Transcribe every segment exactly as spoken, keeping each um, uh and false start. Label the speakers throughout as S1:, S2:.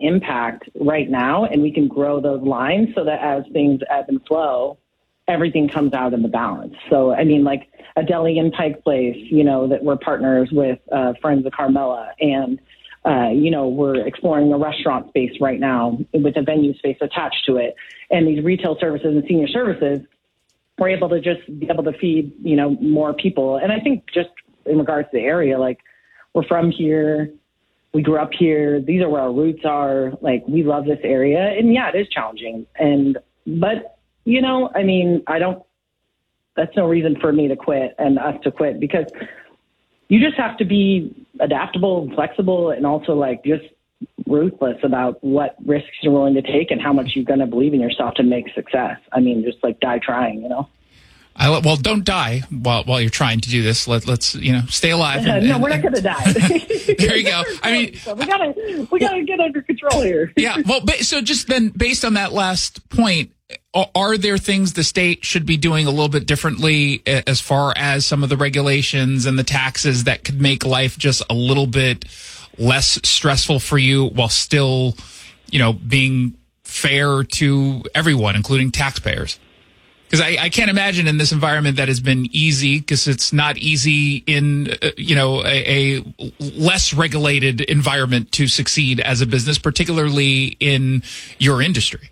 S1: impact right now, and we can grow those lines so that as things ebb and flow, everything comes out in the balance. So, I mean, like a deli in Pike Place, you know, that we're partners with uh, Friends of Carmela, and, uh, you know, we're exploring a restaurant space right now with a venue space attached to it. And these retail services and senior services, we're able to just be able to feed, you know, more people. And I think just in regards to the area, like, we're from here, we grew up here, these are where our roots are, like, we love this area. And yeah, it is challenging. And, but, you know, I mean, I don't, that's no reason for me to quit and us to quit, because you just have to be adaptable and flexible, and also like just ruthless about what risks you're willing to take and how much you're going to believe in yourself to make success. I mean, just like die trying, you know?
S2: I, well, don't die while while you're trying to do this. Let, let's, you know, stay alive. And,
S1: no,
S2: and,
S1: we're not going to die.
S2: There you go. I mean,
S1: so we gotta we gotta get under control here.
S2: Yeah. Well, so just then, based on that last point, are there things the state should be doing a little bit differently as far as some of the regulations and the taxes that could make life just a little bit less stressful for you while still, you know, being fair to everyone, including taxpayers? Because I, I can't imagine in this environment that has been easy, because it's not easy in, uh, you know, a, a less regulated environment to succeed as a business, particularly in your industry.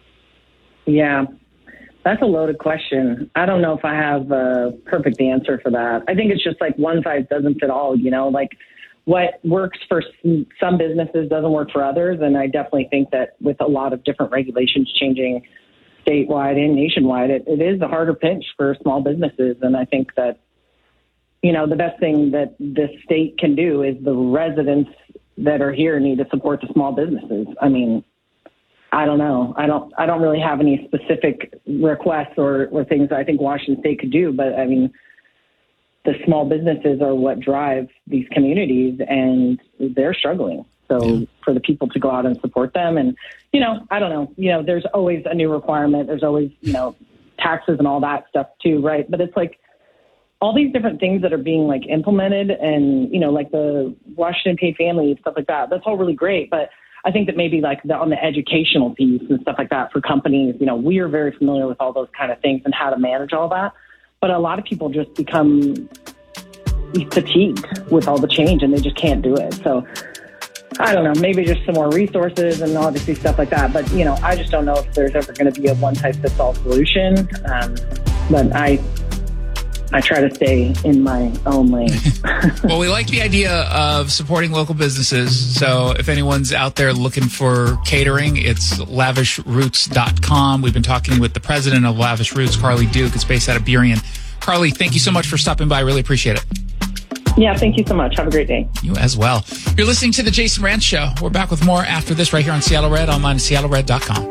S1: Yeah, that's a loaded question. I don't know if I have a perfect answer for that. I think it's just like one size doesn't fit all, you know, like what works for some businesses doesn't work for others. And I definitely think that with a lot of different regulations changing statewide and nationwide, it, it is a harder pinch for small businesses. And I think that, you know, the best thing that this state can do is the residents that are here need to support the small businesses. I mean, I don't know. I don't, I don't really have any specific requests or, or things that I think Washington State could do, but I mean, the small businesses are what drive these communities, and they're struggling. So yeah. For the people to go out and support them, and, you know, I don't know, you know, there's always a new requirement. There's always, you know, taxes and all that stuff too. Right. But it's like all these different things that are being like implemented, and, you know, like the Washington Paid Family, stuff like that. That's all really great. But I think that maybe like the, on the educational piece and stuff like that for companies, you know, we are very familiar with all those kind of things and how to manage all that. But a lot of people just become fatigued with all the change, and they just can't do it. So I don't know, maybe just some more resources and obviously stuff like that. But, you know, I just don't know if there's ever going to be a one-size-fits-all solution. Um, but I I try to stay in my own lane.
S2: Well, we like the idea of supporting local businesses. So if anyone's out there looking for catering, it's lavish roots dot com. We've been talking with the president of Lavish Roots, Carly Duke. It's based out of Burien. Carly, thank you so much for stopping by. Really appreciate it.
S1: Yeah, thank you so much. Have a great day.
S2: You as well. You're listening to The Jason Rantz Show. We're back with more after this right here on Seattle Red, online at seattle red dot com.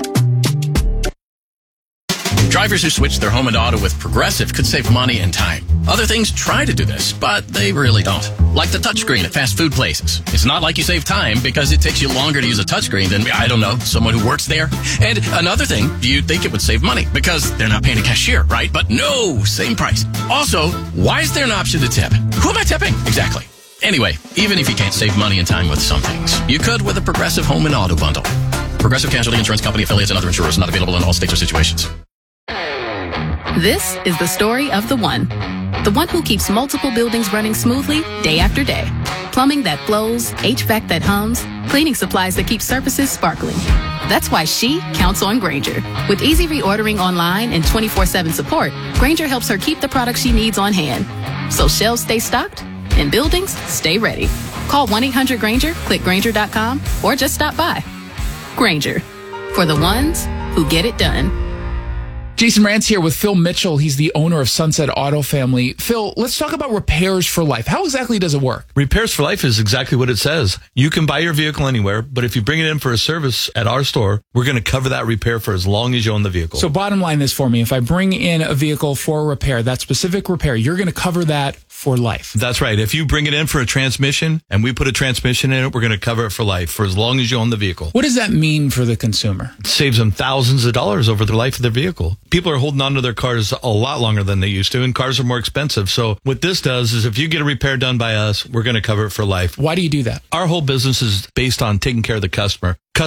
S3: Drivers who switch their home and auto with Progressive could save money and time. Other things try to do this, but they really don't. Like the touchscreen at fast food places. It's not like you save time because it takes you longer to use a touchscreen than, I don't know, someone who works there. And another thing, you'd think it would save money because they're not paying a cashier, right? But no, same price. Also, why is there an option to tip? Who am I tipping? Exactly. Anyway, even if you can't save money and time with some things, you could with a Progressive home and auto bundle. Progressive Casualty Insurance Company, affiliates, and other insurers, not available in all states or situations.
S4: This is the story of the one. The one who keeps multiple buildings running smoothly day after day. Plumbing that flows, H V A C that hums, cleaning supplies that keep surfaces sparkling. That's why she counts on Grainger. With easy reordering online and twenty-four seven support, Grainger helps her keep the products she needs on hand. So shelves stay stocked and buildings stay ready. Call one eight hundred Grainger, click Grainger dot com, or just stop by. Grainger, for the ones who get it done.
S2: Jason Rantz here with Phil Mitchell. He's the owner of Sunset Auto Family. Phil, let's talk about Repairs for Life. How exactly does it work?
S5: Repairs for Life is exactly what it says. You can buy your vehicle anywhere, but if you bring it in for a service at our store, we're going to cover that repair for as long as you own the vehicle.
S2: So bottom line this for me. If I bring in a vehicle for a repair, that specific repair, you're going to cover that for life.
S5: That's right. If you bring it in for a transmission and we put a transmission in it, we're going to cover it for life for as long as you own the vehicle.
S2: What does that mean for the consumer?
S5: It saves them thousands of dollars over the life of their vehicle. People are holding on to their cars a lot longer than they used to, and cars are more expensive. So what this does is if you get a repair done by us, we're going to cover it for life.
S2: Why do you do that?
S5: Our whole business is based on taking care of the customer.